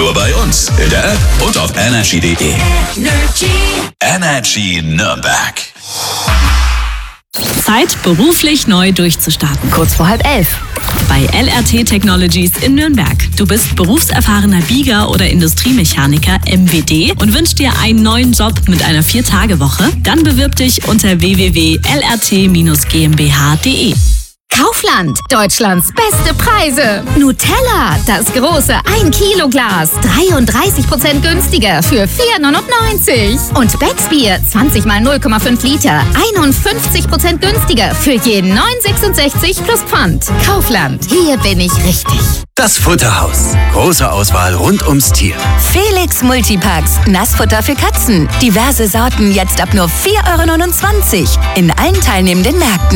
Nur bei uns in der App und auf energy.de. Energy Nürnberg. Zeit, beruflich neu durchzustarten. Kurz vor 10:30. Bei LRT Technologies in Nürnberg. Du bist berufserfahrener Bieger oder Industriemechaniker MWD und wünschst dir einen neuen Job mit einer 4-Tage-Woche? Dann bewirb dich unter www.lrt-gmbh.de. Kaufland, Deutschlands beste Preise. Nutella, das große 1-Kilo-Glas, 33% günstiger für 4,99. Und Becksbier, 20 mal 0,5 Liter, 51% günstiger für jeden 9,66 plus Pfand. Kaufland, hier bin ich richtig. Das Futterhaus. Große Auswahl rund ums Tier. Felix Multipacks. Nassfutter für Katzen. Diverse Sorten jetzt ab nur 4,29 € in allen teilnehmenden Märkten.